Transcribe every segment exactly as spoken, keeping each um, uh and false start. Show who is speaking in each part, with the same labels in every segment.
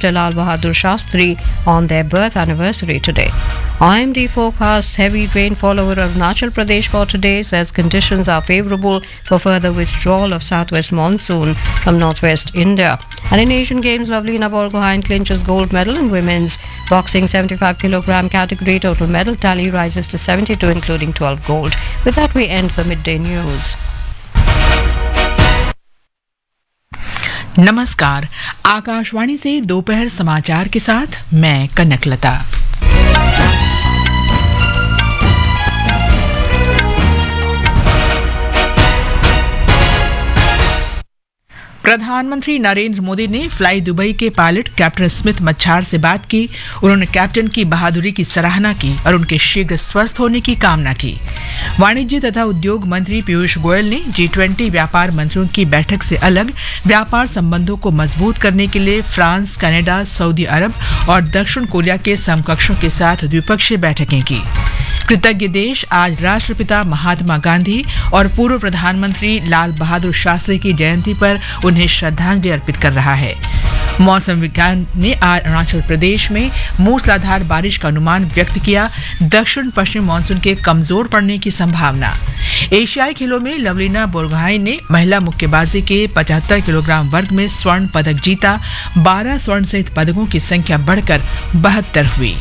Speaker 1: Mister Lal Bahadur Shastri on their birth anniversary today. I M D forecasts heavy rainfall over Arunachal Pradesh for today, says conditions are favourable for further withdrawal of southwest monsoon from northwest India. And in Asian Games, Lovelina Borgohain clinches gold medal in women's boxing seventy-five kilogram category. Total medal tally rises to seventy-two, including twelve gold. With that, we end the midday news.
Speaker 2: नमस्कार, आकाशवाणी से दोपहर समाचार के साथ मैं कनकलता। प्रधानमंत्री नरेंद्र मोदी ने fly Dubai के पायलट कैप्टन स्मिथ मच्छार से बात की। उन्होंने कैप्टन की बहादुरी की सराहना की और उनके शीघ्र स्वस्थ होने की कामना की। वाणिज्य तथा उद्योग मंत्री पीयूष गोयल ने जी ट्वेंटी व्यापार मंत्रियों की बैठक से अलग व्यापार संबंधों को मजबूत करने के लिए फ्रांस, कनाडा, सऊदी अरब और दक्षिण कोरिया के समकक्षों के साथ द्विपक्षीय बैठकें की। कृतज्ञ देश आज राष्ट्रपिता महात्मा गांधी और पूर्व प्रधानमंत्री लाल बहादुर शास्त्री की जयंती पर उन्हें श्रद्धांजलि अर्पित कर रहा है। मौसम विज्ञान ने आज अरुणाचल प्रदेश में मूसलाधार बारिश का अनुमान व्यक्त किया। दक्षिण पश्चिम मानसून के कमजोर पड़ने की संभावना। एशियाई खेलों में लवलीना बोरगोहाइन ने महिला मुक्केबाजी के पचहत्तर किलोग्राम वर्ग में स्वर्ण पदक जीता। बारह स्वर्ण सहित पदकों की संख्या बढ़कर बहत्तर हुई।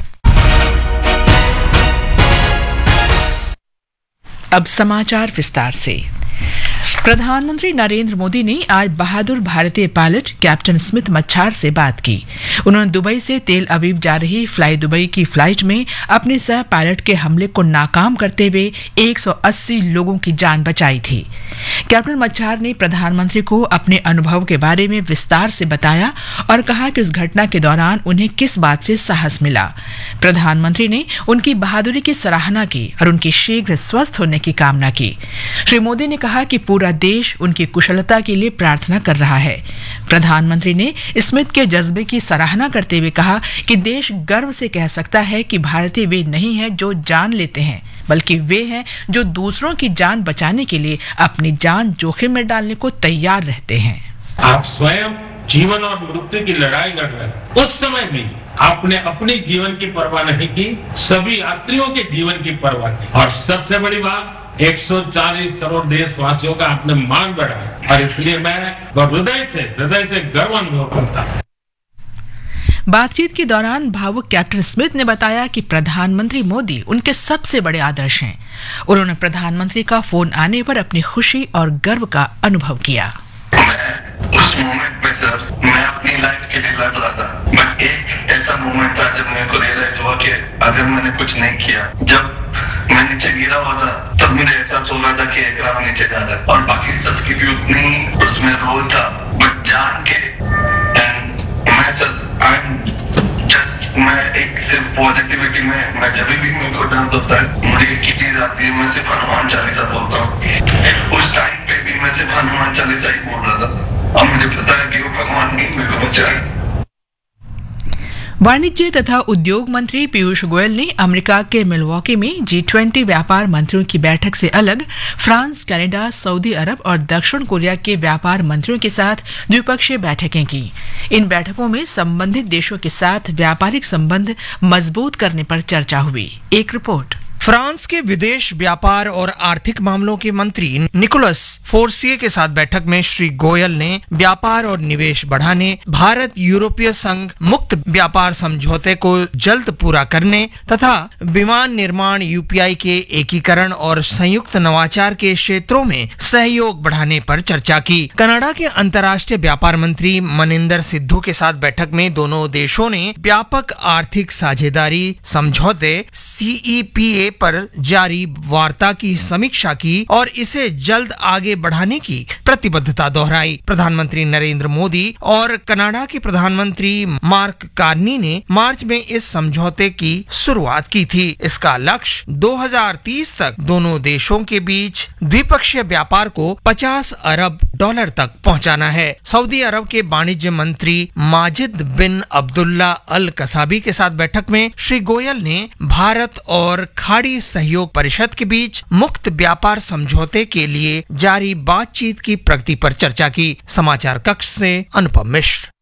Speaker 2: अब समाचार विस्तार से। प्रधानमंत्री नरेंद्र मोदी ने आज बहादुर भारतीय पायलट कैप्टन स्मिथ मच्छार से बात की। उन्होंने दुबई से तेल अवीव जा रही फ्लाई दुबई की फ्लाइट में अपने सह पायलट के हमले को नाकाम करते हुए एक सौ अस्सी लोगों की जान बचाई थी। कैप्टन मच्छार ने प्रधानमंत्री को अपने अनुभव के बारे में विस्तार से बताया और कहा कि उस घटना के दौरान उन्हें किस बात से साहस मिला। प्रधानमंत्री ने उनकी बहादुरी की सराहना की और उनकी शीघ्र स्वस्थ होने की कामना की। श्री मोदी ने कहा कि पूरा देश उनकी कुशलता के लिए प्रार्थना कर रहा है। प्रधानमंत्री ने स्मिथ के जज्बे की सराहना करते हुए कहा कि देश गर्व से कह सकता है कि भारतीय वे नहीं हैं जो जान लेते हैं, बल्कि वे हैं जो दूसरों की जान बचाने के लिए अपनी जान जोखिम में डालने को तैयार रहते हैं।
Speaker 3: आप स्वयं जीवन और मृत्यु की लड़ाई लड़ रहे हैं। उस समय भी आपने अपने जीवन की परवाह नहीं की, सभी यात्रियों के जीवन की परवाह की। और सबसे बड़ी बात, एक सौ चालीस करोड़ देशवासियों का आपने मान बढ़ाया और इसलिए मैं हृदय से हृदय से गर्व अनुभव करता हूं।
Speaker 2: बातचीत के दौरान भावुक कैप्टन स्मिथ ने बताया कि प्रधानमंत्री मोदी उनके सबसे बड़े आदर्श हैं। उन्होंने प्रधानमंत्री का फोन आने पर अपनी खुशी और गर्व का अनुभव किया।
Speaker 4: उस मोमेंट में सर मैं अपनी लाइफ के लिए लड़ रहा था। मैं एक ऐसा मोमेंट था जब मेरे को रियलाइज हुआ कि अगर मैंने कुछ नहीं किया, जब मैं नीचे गिरा हुआ था तब मुझे एहसास हो रहा था कि एयरक्राफ्ट नीचे जा रहा है और बाकी सबकी भी उतनी उसमें रोल था। बट जान के एंड मैं सर आई एम जस्ट मैं एक सिर्फ पॉजिटिविटी में मैं जब भी मेरे को दर्द होता है मुझे एक ही चीज आती है, मैं सिर्फ हनुमान चालीसा बोलता हूँ। उस टाइम पे भी मैं सिर्फ हनुमान चालीसा ही बोल रहा था। अब मुझे पता है कि वो भगवान नहीं मेरे को बचाए।
Speaker 2: वाणिज्य तथा उद्योग मंत्री पीयूष गोयल ने अमेरिका के मिलवॉकी में जी ट्वेंटी व्यापार मंत्रियों की बैठक से अलग फ्रांस, कनाडा, सऊदी अरब और दक्षिण कोरिया के व्यापार मंत्रियों के साथ द्विपक्षीय बैठकें की। इन बैठकों में संबंधित देशों के साथ व्यापारिक संबंध मजबूत करने पर चर्चा हुई। एक रिपोर्ट।
Speaker 5: फ्रांस के विदेश व्यापार और आर्थिक मामलों के मंत्री निकोलस फोर्सिए के साथ बैठक में श्री गोयल ने व्यापार और निवेश बढ़ाने, भारत यूरोपीय संघ मुक्त व्यापार समझौते को जल्द पूरा करने तथा विमान निर्माण, यूपीआई के एकीकरण और संयुक्त नवाचार के क्षेत्रों में सहयोग बढ़ाने पर चर्चा की। कनाडा के अंतर्राष्ट्रीय व्यापार मंत्री मनिंदर सिद्धू के साथ बैठक में दोनों देशों ने व्यापक आर्थिक साझेदारी समझौते सीईपीए पर जारी वार्ता की समीक्षा की और इसे जल्द आगे बढ़ाने की प्रतिबद्धता दोहराई। प्रधानमंत्री नरेंद्र मोदी और कनाडा के प्रधानमंत्री मार्क कार्नी ने मार्च में इस समझौते की शुरुआत की थी। इसका लक्ष्य दो हज़ार तीस तक दोनों देशों के बीच द्विपक्षीय व्यापार को पचास अरब डॉलर तक पहुंचाना है। सऊदी अरब के वाणिज्य मंत्री माजिद बिन अब्दुल्ला अल कसाबी के साथ बैठक में श्री गोयल ने भारत और खाड़ी सहयोग परिषद के बीच मुक्त व्यापार समझौते के लिए जारी बातचीत की प्रगति पर चर्चा की। समाचार कक्ष से अनुपम मिश्र।